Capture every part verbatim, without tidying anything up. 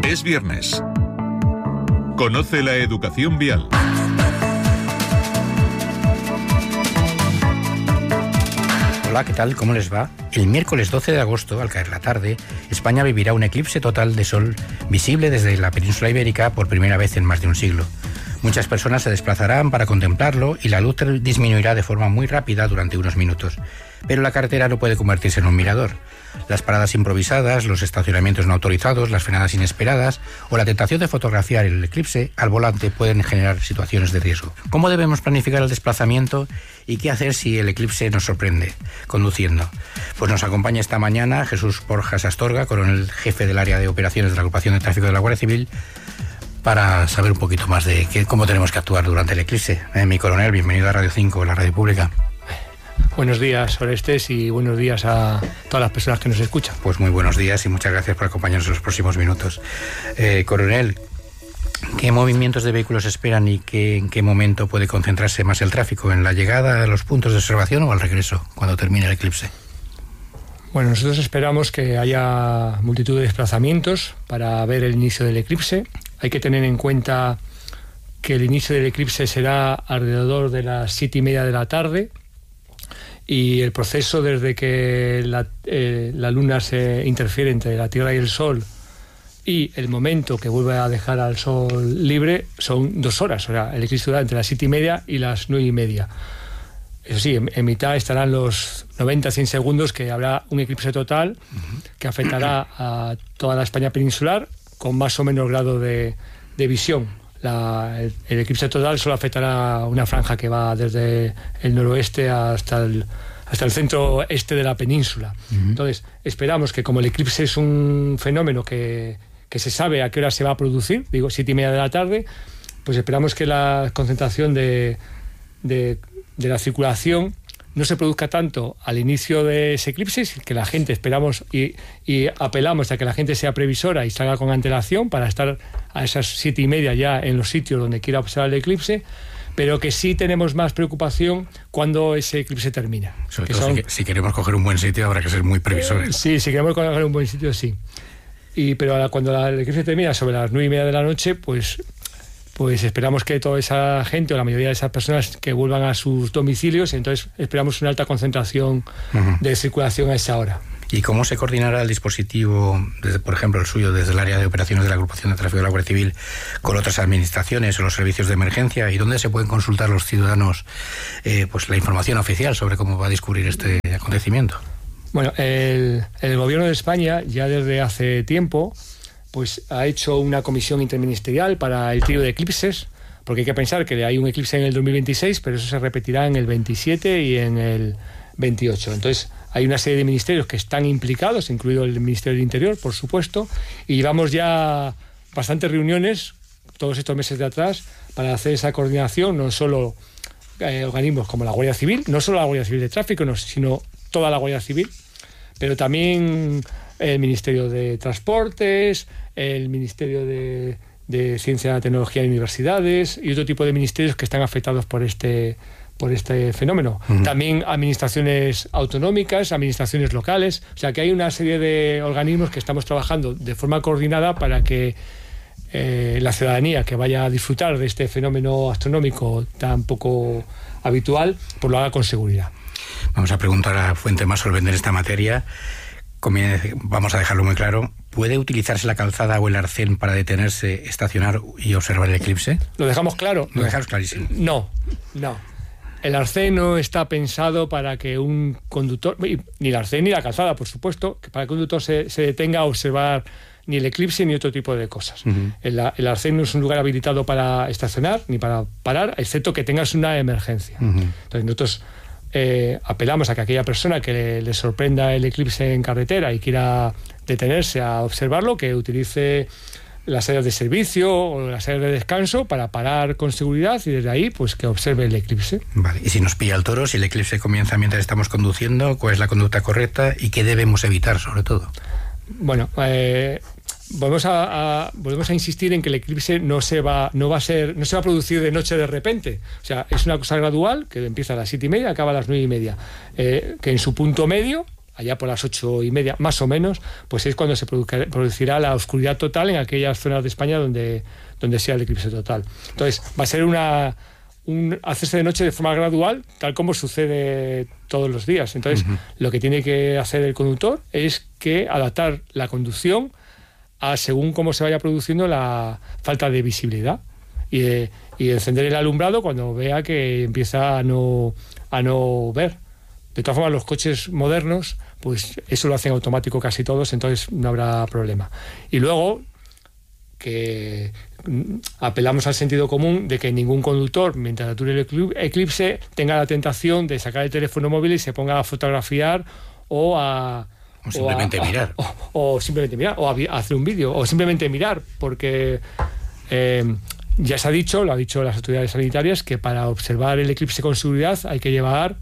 Es viernes. Conoce la educación vial. Hola, ¿qué tal? ¿Cómo les va? El miércoles doce de agosto, al caer la tarde, España vivirá un eclipse total de sol visible desde la península ibérica por primera vez en más de un siglo. Muchas personas se desplazarán para contemplarlo y la luz disminuirá de forma muy rápida durante unos minutos. Pero la carretera no puede convertirse en un mirador. Las paradas improvisadas, los estacionamientos no autorizados, las frenadas inesperadas o la tentación de fotografiar el eclipse al volante pueden generar situaciones de riesgo. ¿Cómo debemos planificar el desplazamiento y qué hacer si el eclipse nos sorprende conduciendo? Pues nos acompaña esta mañana Jesús Borjas Astorga, coronel jefe del área de operaciones de la Agrupación de Tráfico de la Guardia Civil, para saber un poquito más de qué, cómo tenemos que actuar durante el eclipse. Eh, mi coronel, bienvenido a Radio cinco, la radio pública. Buenos días, Orestes, y buenos días a todas las personas que nos escuchan. Pues muy buenos días y muchas gracias por acompañarnos en los próximos minutos. Eh, coronel, ¿qué movimientos de vehículos esperan y qué, en qué momento puede concentrarse más el tráfico? ¿En la llegada a los puntos de observación o al regreso, cuando termine el eclipse? Bueno, nosotros esperamos que haya multitud de desplazamientos para ver el inicio del eclipse. Hay que tener en cuenta que el inicio del eclipse será alrededor de las siete y media de la tarde y el proceso desde que la, eh, la luna se interfiere entre la Tierra y el Sol y el momento que vuelve a dejar al Sol libre son dos horas. O sea, el eclipse dura entre las siete y media y las nueve y media. Eso sí, en, en mitad estarán los noventa a cien segundos que habrá un eclipse total que afectará a toda la España peninsular con más o menos grado de, de visión. La, el, el eclipse total solo afectará a una franja que va desde el noroeste hasta el, hasta el centro este de la península. Uh-huh. Entonces, esperamos que como el eclipse es un fenómeno que, que se sabe a qué hora se va a producir, digo, siete y media de la tarde, pues esperamos que la concentración de, de, de la circulación no se produzca tanto al inicio de ese eclipse, que la gente esperamos y, y apelamos a que la gente sea previsora y salga con antelación para estar a esas siete y media ya en los sitios donde quiera observar el eclipse, pero que sí tenemos más preocupación cuando ese eclipse termina. Sobre que todo son, si, si queremos coger un buen sitio habrá que ser muy previsores. Eh, sí, si queremos coger un buen sitio, sí. Y, pero cuando el eclipse termina sobre las nueve y media de la noche, pues... pues esperamos que toda esa gente o la mayoría de esas personas que vuelvan a sus domicilios, entonces esperamos una alta concentración uh-huh. de circulación a esa hora. ¿Y cómo se coordinará el dispositivo, desde, por ejemplo, el suyo, desde el área de operaciones de la Agrupación de Tráfico de la Guardia Civil, con otras administraciones o los servicios de emergencia? ¿Y dónde se pueden consultar los ciudadanos eh, pues la información oficial sobre cómo va a discurrir este acontecimiento? Bueno, el, el Gobierno de España ya desde hace tiempo pues ha hecho una comisión interministerial para el trío de eclipses, porque hay que pensar que hay un eclipse en el dos mil veintiséis, pero eso se repetirá en el veintisiete y en el veintiocho. Entonces, hay una serie de ministerios que están implicados, incluido el Ministerio del Interior, por supuesto, y llevamos ya bastantes reuniones, todos estos meses de atrás, para hacer esa coordinación, no solo eh, organismos como la Guardia Civil, no solo la Guardia Civil de Tráfico, no, sino toda la Guardia Civil, pero también el Ministerio de Transportes, el Ministerio de, de Ciencia, Tecnología y Universidades y otro tipo de ministerios que están afectados por este, por este fenómeno. Uh-huh. También administraciones autonómicas, administraciones locales. O sea que hay una serie de organismos que estamos trabajando de forma coordinada para que eh, la ciudadanía que vaya a disfrutar de este fenómeno astronómico tan poco habitual, pues lo haga con seguridad. Vamos a preguntar a fuente más solvente en esta materia. Vamos a dejarlo muy claro. ¿Puede utilizarse la calzada o el arcén para detenerse, estacionar y observar el eclipse? ¿Lo dejamos claro? Lo dejamos clarísimo. No, no. El arcén no está pensado para que un conductor, ni el arcén ni la calzada, por supuesto, que para que un conductor se, se detenga a observar ni el eclipse ni otro tipo de cosas. Uh-huh. El, el arcén no es un lugar habilitado para estacionar ni para parar, excepto que tengas una emergencia. Uh-huh. Entonces nosotros Eh, apelamos a que aquella persona que le, le sorprenda el eclipse en carretera y quiera detenerse a observarlo, que utilice las áreas de servicio o las áreas de descanso para parar con seguridad y desde ahí pues que observe el eclipse. Vale. Y si nos pilla el toro, si el eclipse comienza mientras estamos conduciendo, ¿cuál es la conducta correcta y qué debemos evitar sobre todo? Bueno, eh, volvemos a, a volvemos a insistir en que el eclipse no se va no va a ser no se va a producir de noche de repente. O sea, es una cosa gradual que empieza a las siete y media, acaba a las nueve y media, eh, que en su punto medio allá por las ocho y media, más o menos, pues es cuando se producirá la oscuridad total en aquellas zonas de España donde, donde sea el eclipse total. Entonces, va a ser una un hacerse de noche de forma gradual, tal como sucede todos los días. Entonces, uh-huh. lo que tiene que hacer el conductor es que adaptar la conducción a según cómo se vaya produciendo la falta de visibilidad y, de, y encender el alumbrado cuando vea que empieza a no, a no ver. De todas formas, los coches modernos, pues eso lo hacen automático casi todos, entonces no habrá problema. Y luego, que apelamos al sentido común de que ningún conductor, mientras dure el eclipse, tenga la tentación de sacar el teléfono móvil y se ponga a fotografiar o a... O simplemente o a, mirar. O, o, o simplemente mirar, o a, a hacer un vídeo, o simplemente mirar, porque... Eh, ya se ha dicho, lo ha dicho las autoridades sanitarias, que para observar el eclipse con seguridad hay que llevar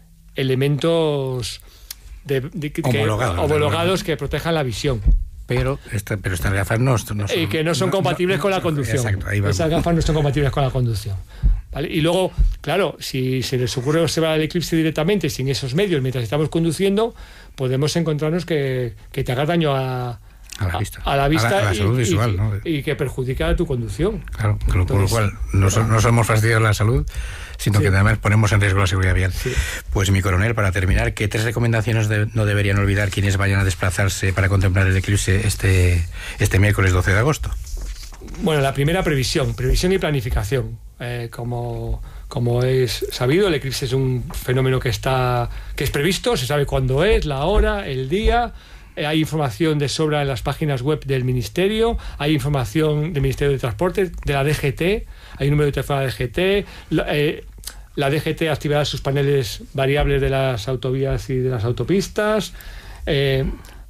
elementos de, de, que, homologados, que, homologados que protejan la visión. Pero, esta, pero estas gafas no, no son... Y que no son no, compatibles no, con la conducción. Exacto, ahí vamos. Esas gafas no son compatibles con la conducción. ¿Vale? Y luego, claro, si se les ocurre observar el eclipse directamente sin esos medios mientras estamos conduciendo, podemos encontrarnos que, que te haga daño a... A la vista. A la, vista a la, a la salud y, visual, y, ¿no? Y que perjudica tu conducción. Claro, Entonces, por lo cual no, so, no somos fastidiados la salud, sino sí. que además ponemos en riesgo la seguridad vial. Sí. Pues mi coronel, para terminar, ¿qué tres recomendaciones de, no deberían olvidar quienes vayan a desplazarse para contemplar el eclipse este, este miércoles doce de agosto? Bueno, la primera, previsión, previsión y planificación. Eh, como, como es sabido, el eclipse es un fenómeno que está que es previsto, se sabe cuándo es, la hora, el día. Hay información de sobra en las páginas web del Ministerio, hay información del Ministerio de Transporte, de la D G T, hay un número de teléfono de la D G T, la, eh, la D G T activará sus paneles variables de las autovías y de las autopistas, eh,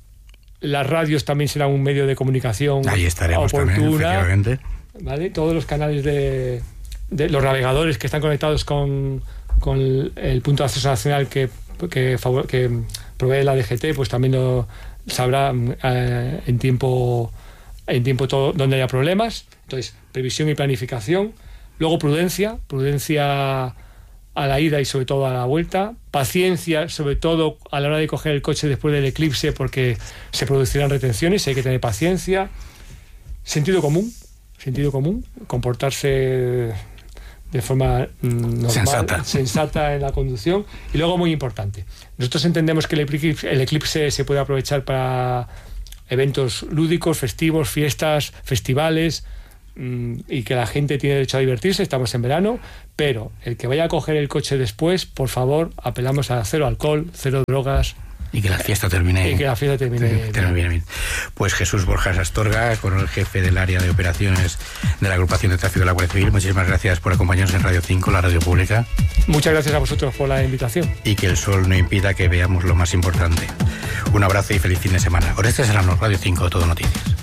las radios también serán un medio de comunicación ahí estaremos oportuna, también, ¿vale? Todos los canales de, de los navegadores que están conectados con, con el, el punto de acceso nacional que, que, favor, que provee la D G T, pues también lo sabrá eh, en tiempo en tiempo todo donde haya problemas. Entonces, previsión y planificación. Luego prudencia, prudencia a la ida y sobre todo a la vuelta. Paciencia, sobre todo a la hora de coger el coche después del eclipse, porque se producirán retenciones, hay que tener paciencia. Sentido común, sentido común, comportarse de forma normal, sensata. sensata en la conducción. Y luego, muy importante, nosotros entendemos que el eclipse, el eclipse se puede aprovechar para eventos lúdicos, festivos, fiestas, festivales, mmm, y que la gente tiene derecho a divertirse, estamos en verano, pero el que vaya a coger el coche después, por favor, apelamos a cero alcohol, cero drogas. Y que la fiesta termine, y que la fiesta termine, termine bien, bien. Pues Jesús Borjas Astorga, coronel jefe del área de operaciones de la agrupación de tráfico de la Guardia Civil, muchísimas gracias por acompañarnos en Radio cinco, la radio pública. Muchas gracias a vosotros por la invitación. Y que el sol no impida que veamos lo más importante. Un abrazo y feliz fin de semana. Orestes Serrano, Radio cinco, Todo Noticias.